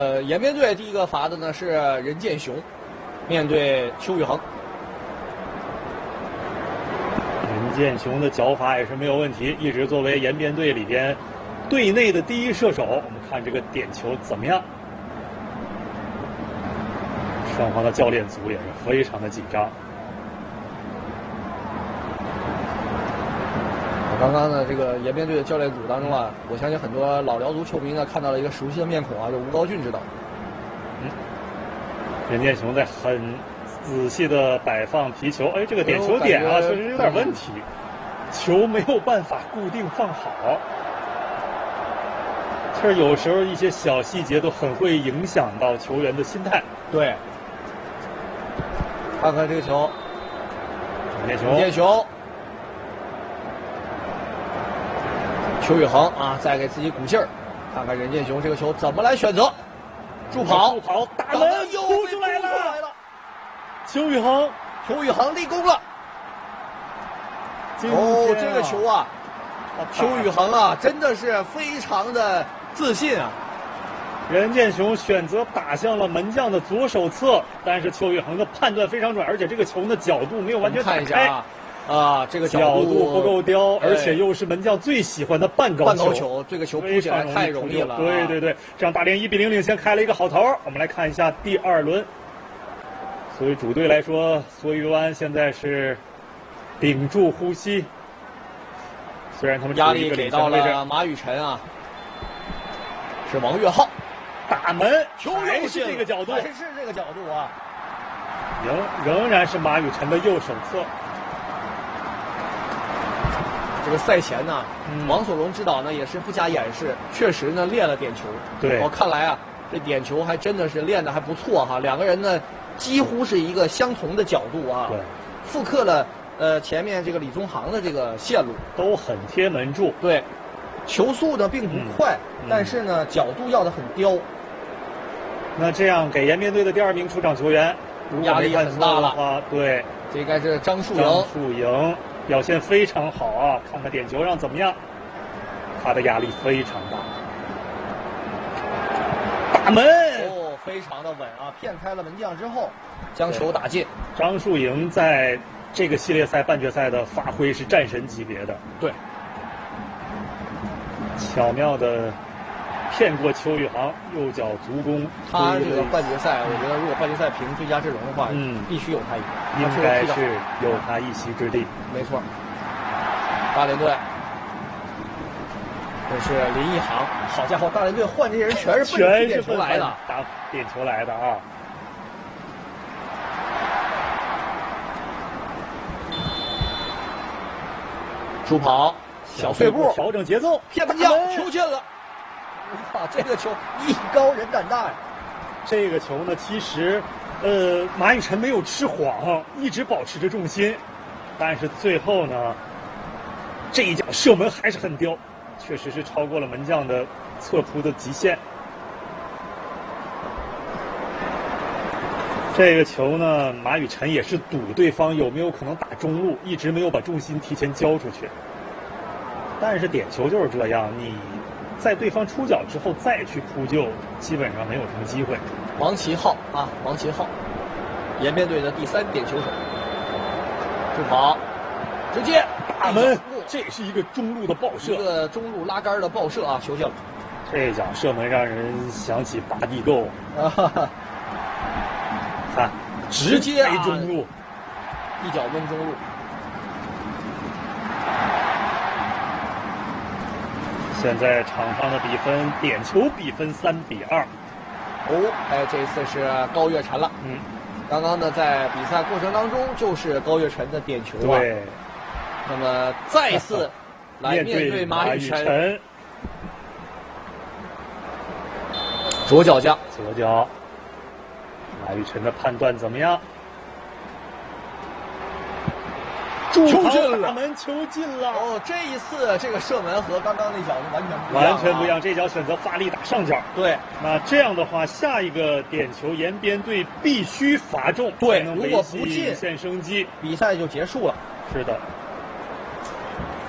延边队第一个罚的呢是任建雄，面对邱宇恒。 任建雄的脚法也是没有问题，一直作为延边队里边队内的第一射手。我们看这个点球怎么样？双方的教练组也是非常的紧张。 刚刚呢，这个延边队的教练组当中啊，我相信很多老辽足球迷呢看到了一个熟悉的面孔啊，就吴高俊指导。 任建雄在很仔细的摆放皮球，哎，这个点球点啊，确实有点问题，球没有办法固定放好。其实有时候一些小细节都很会影响到球员的心态。 对，看看这个球， 任建雄。邱宇恒啊，再给自己鼓劲儿，看看任建雄这个球怎么来选择。助跑， 大门又出来了。邱宇恒立功了。哦，这个球啊，邱宇恒啊，真的是非常的自信啊。 任建雄选择打向了门将的左手侧，但是邱宇恒的判断非常准，而且这个球的角度没有完全打开。 看一下啊，这个角度不够刁，而且又是门将最喜欢的半高球，这个球扑起来太容易了。 对，这样大连1比0领先，开了一个好头。我们来看一下第二轮。作为主队来说，梭鱼湾现在是屏住呼吸，虽然他们压力给到了马雨辰啊，是王岳浩， 打门，还是这个角度， 啊， 仍然是马雨辰的右手侧。 这个赛前呢，王所龙指导呢也是不加掩饰，确实呢练了点球。 对， 我看来啊，这点球还真的是练得还不错哈。两个人呢几乎是一个相同的角度啊， 对， 复刻了前面这个李宗航的这个线路， 都很贴门柱。 对，球速呢并不快，但是呢角度要得很刁。 那这样给延边队的第二名出场球员压力很大了。对， 这应该是张树莹。表现非常好啊！看看点球上怎么样？他的压力非常大，打门哦，非常的稳啊！骗开了门将之后，将球打进。 张树莹在这个系列赛半决赛的发挥是战神级别的。 对， 巧妙的骗过邱宇航，右脚足弓。 他这个半决赛，我觉得如果半决赛评最佳阵容的话，必须有他一个， 应该是有他一席之地。 没错。大连队，这是林奕航，好家伙，大连队换这些人全是奔点球来的， 打点球来的啊！ 助跑，小碎步， 调整节奏， 骗门将，球进了。哇，这个球艺高人胆大呀！ 这个球呢，其实，马雨辰没有吃晃，一直保持着重心，但是最后呢，这一脚射门还是很刁，确实是超过了门将的侧扑的极限。这个球呢，马雨辰也是赌对方有没有可能打中路，一直没有把重心提前交出去。但是点球就是这样，你在对方出脚之后再去扑救，基本上没有什么机会。 王琦浩啊，延边队的第3点球手，助跑，直接打门，这也是一个中路的爆射， 一个中路拉杆的爆射啊，球进了。 这脚射门让人想起拔地沟啊！看，直接中路， 一脚闷中路。 现在场上的比分，点球比分3比2。 哦，哎，这一次是高岳辰了。刚刚呢，在比赛过程当中就是高岳辰的点球啊。 对。 那么再次来面对马雨辰，左脚， 马雨辰的判断怎么样？ 球进了， 大门球进了。 哦，这一次这个射门和刚刚那脚完全不一样，这脚选择发力打上角。 对， 那这样的话，下一个点球延边队必须罚中， 对， 才能如果不进， 现生机， 比赛就结束了。 是的。